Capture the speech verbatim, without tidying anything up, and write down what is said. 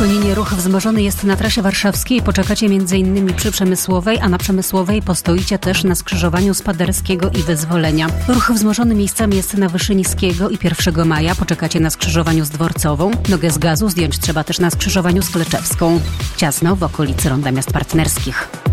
Koninie ruch wzmożony jest na trasie warszawskiej. Poczekacie m.in. przy Przemysłowej, a na Przemysłowej postoicie też na skrzyżowaniu Spaderskiego i Wyzwolenia. Ruch wzmożony miejscami jest na Wyszyńskiego i pierwszego maja. Poczekacie na skrzyżowaniu z Dworcową. Nogę z gazu zdjąć trzeba też na skrzyżowaniu z Kleczewską. Ciasno w okolicy Ronda Miast Partnerskich.